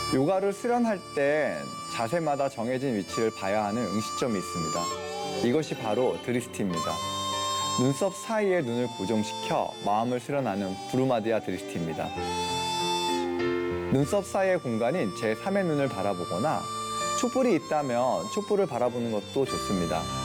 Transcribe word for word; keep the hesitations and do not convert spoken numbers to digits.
요가를 수련할 땐 자세마다 정해진 위치를 봐야 하는 응시점이 있습니다. 이것이 바로 드리스티입니다. 눈썹 사이에 눈을 고정시켜 마음을 수련하는 부르마디아 드리스티입니다. 눈썹 사이의 공간인 제삼의 눈을 바라보거나 촛불이 있다면 촛불을 바라보는 것도 좋습니다.